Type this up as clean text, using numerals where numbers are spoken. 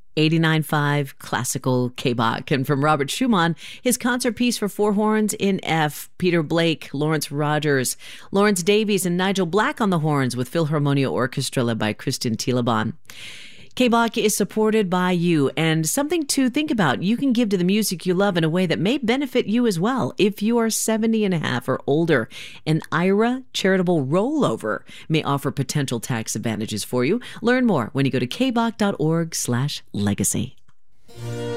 89.5 classical K-Bach. And from Robert Schumann, his concert piece for four horns in F, Peter Blake, Lawrence Rogers, Lawrence Davies, and Nigel Black on the horns with Philharmonia Orchestra led by Christian Thielemann. K-Bach is supported by you, and something to think about. You can give to the music you love in a way that may benefit you as well. If you are 70 and a half or older, an IRA charitable rollover may offer potential tax advantages for you. Learn more when you go to kbach.org/legacy.